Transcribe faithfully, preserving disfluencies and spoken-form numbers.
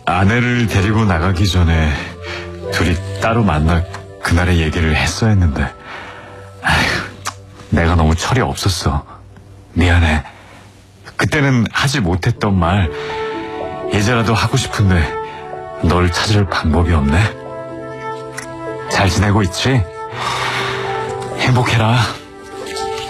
아내를 데리고 나가기 전에 둘이 따로 만나 그날의 얘기를 했어야 했는데, 아휴, 내가 너무 철이 없었어. 미안해. 그때는 하지 못했던 말 이제라도 하고 싶은데 널 찾을 방법이 없네. 잘 지내고 있지? 행복해라.